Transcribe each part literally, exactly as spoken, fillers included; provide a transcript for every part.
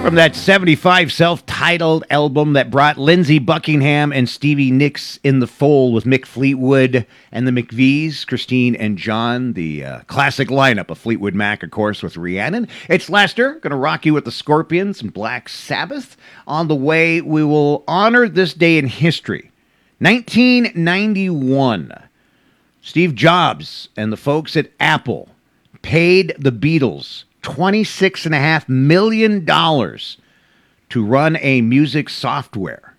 From that seventy-five self-titled album that brought Lindsey Buckingham and Stevie Nicks in the fold with Mick Fleetwood and the McVies, Christine and John, the uh, classic lineup of Fleetwood Mac, of course, with Rhiannon. It's Lester, going to rock you with the Scorpions and Black Sabbath. On the way, we will honor this day in history. nineteen ninety-one, Steve Jobs and the folks at Apple paid the Beatles twenty-six point five million dollars to run a music software.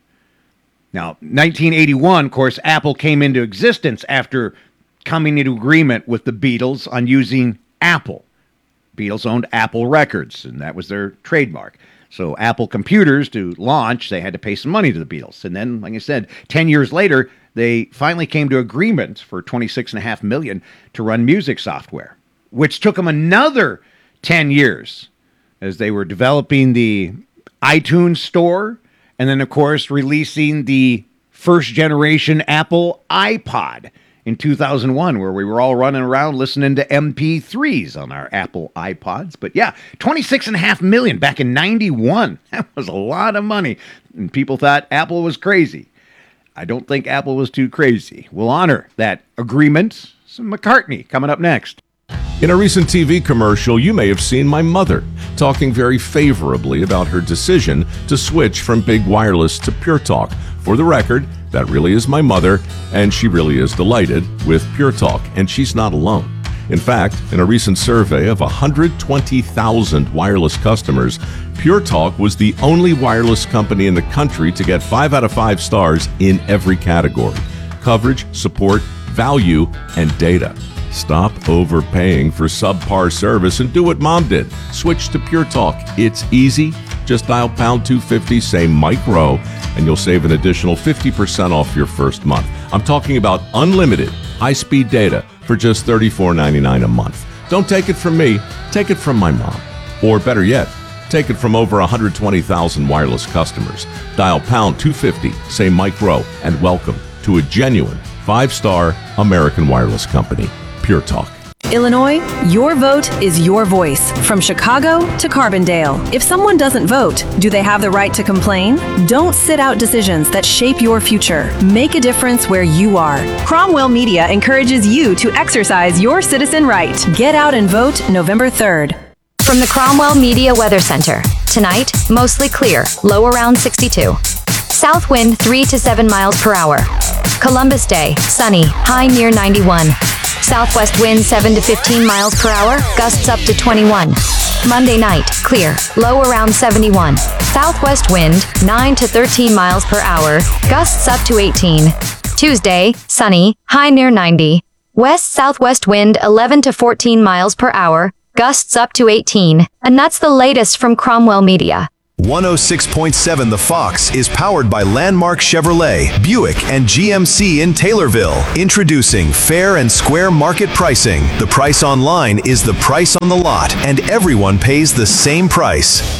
Now, nineteen eighty-one, of course, Apple came into existence after coming into agreement with the Beatles on using Apple. Beatles owned Apple Records, and that was their trademark. So Apple Computers, to launch, they had to pay some money to the Beatles. And then, like I said, ten years later, they finally came to agreement for twenty-six point five million dollars to run music software, which took them another ten years as they were developing the iTunes store and then, of course, releasing the first generation Apple iPod in two thousand one, where we were all running around listening to M P threes on our Apple iPods. But yeah, twenty-six point five million dollars back in ninety-one. That was a lot of money. And people thought Apple was crazy. I don't think Apple was too crazy. We'll honor that agreement. Some McCartney coming up next. In a recent T V commercial, you may have seen my mother talking very favorably about her decision to switch from Big Wireless to Pure Talk. For the record, that really is my mother, and she really is delighted with Pure Talk, and she's not alone. In fact, in a recent survey of one hundred twenty thousand wireless customers, Pure Talk was the only wireless company in the country to get five out of five stars in every category: coverage, support, value, and data. Stop overpaying for subpar service and do what Mom did. Switch to Pure Talk. It's easy. Just dial pound two fifty, say micro, and you'll save an additional fifty percent off your first month. I'm talking about unlimited high-speed data for just thirty-four ninety-nine a month. Don't take it from me. Take it from my mom. Or better yet, take it from over one hundred twenty thousand wireless customers. Dial pound two fifty, say micro, and welcome to a genuine five-star American wireless company. Pure Talk. Illinois, your vote is your voice. From Chicago to Carbondale. If someone doesn't vote, do they have the right to complain? Don't sit out decisions that shape your future. Make a difference where you are. Cromwell Media encourages you to exercise your citizen right. Get out and vote November third. From the Cromwell Media Weather Center. Tonight, mostly clear, low around sixty-two. South wind three to seven miles per hour. Columbus Day, sunny, high near ninety-one. Southwest wind seven to fifteen miles per hour, gusts up to twenty-one. Monday night, clear, low around seventy-one. Southwest wind nine to thirteen miles per hour, gusts up to eighteen. Tuesday, sunny, high near ninety. West-southwest wind eleven to fourteen miles per hour, gusts up to eighteen. And that's the latest from Cromwell Media. one oh six point seven The Fox is powered by Landmark Chevrolet, Buick, and G M C in Taylorville. Introducing fair and square market pricing. The price online is the price on the lot, and everyone pays the same price.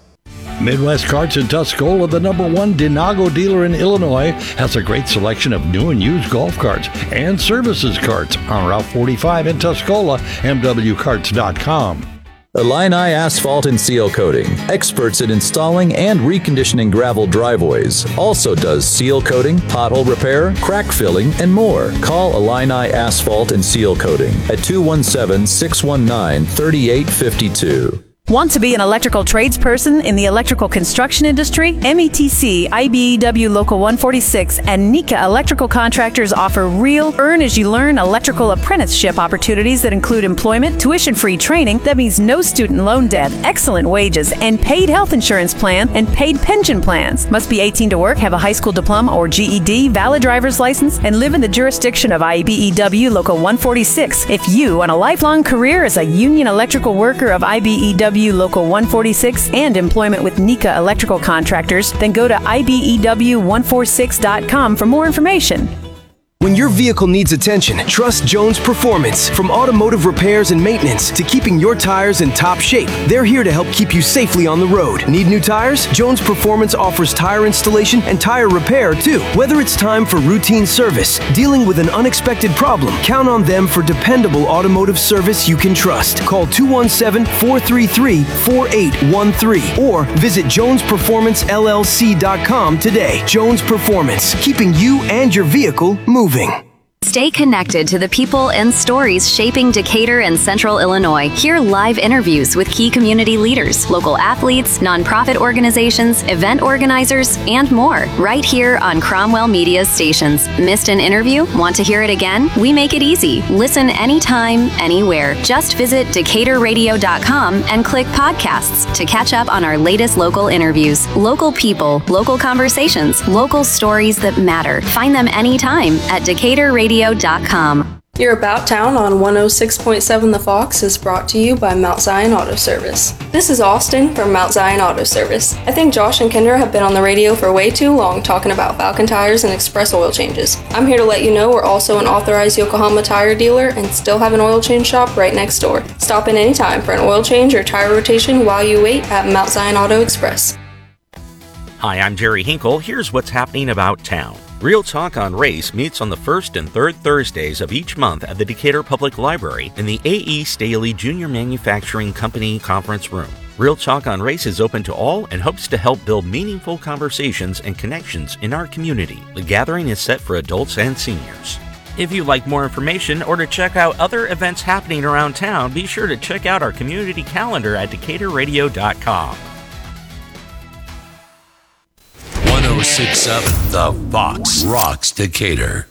Midwest Carts in Tuscola, the number one Denago dealer in Illinois, has a great selection of new and used golf carts and services carts on Route forty-five in Tuscola, m w carts dot com. Illini Asphalt and Seal Coating, experts in installing and reconditioning gravel driveways. Also does seal coating, pothole repair, crack filling, and more. Call Illini Asphalt and Seal Coating at two one seven, six one nine, three eight five two. Want to be an electrical tradesperson in the electrical construction industry? M E T C, I B E W Local one forty-six, and Nika Electrical Contractors offer real, earn-as-you-learn electrical apprenticeship opportunities that include employment, tuition-free training that means no student loan debt, excellent wages, and paid health insurance plan and paid pension plans. Must be eighteen to work, have a high school diploma or G E D, valid driver's license, and live in the jurisdiction of I B E W Local one forty-six. If you want a lifelong career as a union electrical worker of I B E W Local one forty-six and employment with Nika Electrical Contractors, then go to I B E W one forty-six dot com for more information. When your vehicle needs attention, trust Jones Performance. From automotive repairs and maintenance to keeping your tires in top shape, they're here to help keep you safely on the road. Need new tires? Jones Performance offers tire installation and tire repair too. Whether it's time for routine service, dealing with an unexpected problem, count on them for dependable automotive service you can trust. Call two one seven, four three three, four eight one three or visit jones performance l l c dot com today. Jones Performance, keeping you and your vehicle moving. Stay connected to the people and stories shaping Decatur and Central Illinois. Hear live interviews with key community leaders, local athletes, nonprofit organizations, event organizers, and more, right here on Cromwell Media stations. Missed an interview? Want to hear it again? We make it easy. Listen anytime, anywhere. Just visit decatur radio dot com and click podcasts to catch up on our latest local interviews. Local people, local conversations, local stories that matter. Find them anytime at decatur radio dot com. Your About Town on one oh six point seven The Fox is brought to you by Mount Zion Auto Service. This is Austin from Mount Zion Auto Service. I think Josh and Kendra have been on the radio for way too long talking about Falcon tires and express oil changes. I'm here to let you know we're also an authorized Yokohama tire dealer and still have an oil change shop right next door. Stop in anytime for an oil change or tire rotation while you wait at Mount Zion Auto Express. Hi, I'm Jerry Hinkle. Here's what's happening about town. Real Talk on Race meets on the first and third Thursdays of each month at the Decatur Public Library in the A E. Staley Junior Manufacturing Company Conference Room. Real Talk on Race is open to all and hopes to help build meaningful conversations and connections in our community. The gathering is set for adults and seniors. If you'd like more information or to check out other events happening around town, be sure to check out our community calendar at decatur radio dot com. one oh six point seven The Fox rocks Decatur.